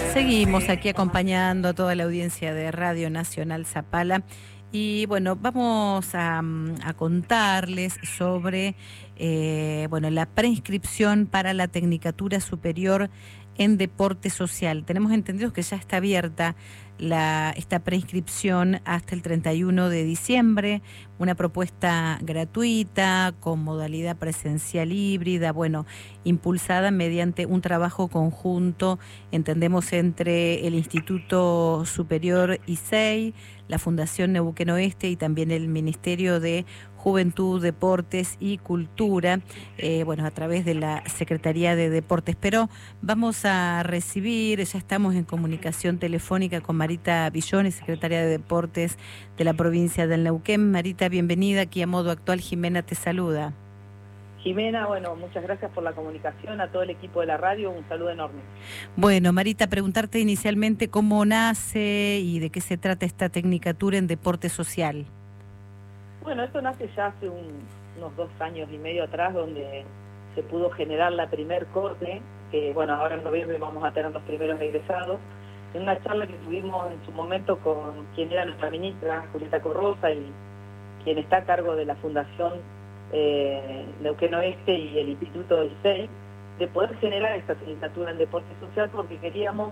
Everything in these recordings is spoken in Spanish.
Seguimos aquí acompañando a toda la audiencia de Radio Nacional Zapala y bueno, vamos a contarles sobre bueno, la preinscripción para la Tecnicatura Superior en Deporte Social. Tenemos entendido que ya está abierta esta preinscripción hasta el 31 de diciembre, una propuesta gratuita con modalidad presencial híbrida, bueno, impulsada mediante un trabajo conjunto, entendemos, entre el Instituto Superior ISEI, la Fundación Neuquén Oeste y también el Ministerio de Juventud, Deportes y Cultura, bueno, a través de la Secretaría de Deportes. Pero vamos a recibir, ya estamos en comunicación telefónica con Marita Villones, secretaria de Deportes de la provincia del Neuquén. Marita, bienvenida aquí a Modo Actual. Jimena te saluda. Jimena, bueno, muchas gracias por la comunicación, a todo el equipo de la radio, un saludo enorme. Bueno, Marita, preguntarte inicialmente cómo nace y de qué se trata esta tecnicatura en deporte social. Bueno, esto nace ya hace unos 2 años y medio atrás, donde se pudo generar la primer corte, que bueno, ahora en noviembre vamos a tener los primeros egresados, en una charla que tuvimos en su momento con quien era nuestra ministra, Julieta Corrosa, y quien está a cargo de la Fundación Neuquén Oeste y el Instituto ISEI, de poder generar esta tecnicatura en deporte social, porque queríamos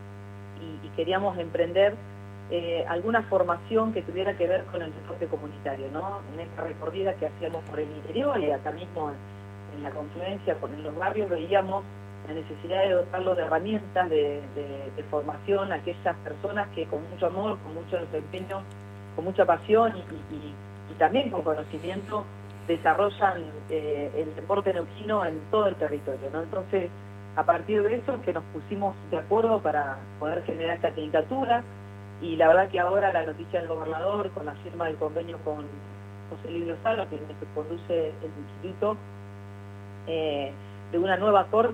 emprender alguna formación que tuviera que ver con el deporte comunitario, ¿no? En esta recorrida que hacíamos por el interior y acá mismo en la confluencia en los barrios, veíamos la necesidad de dotarlo de herramientas de formación a aquellas personas que con mucho amor, con mucho desempeño, con mucha pasión y también con conocimiento desarrollan el deporte neuquino en todo el territorio, ¿no? Entonces, a partir de eso que nos pusimos de acuerdo para poder generar esta tecnicatura, y la verdad que ahora la noticia del gobernador con la firma del convenio con José Luis Lozano, que conduce el instituto, de una nueva corte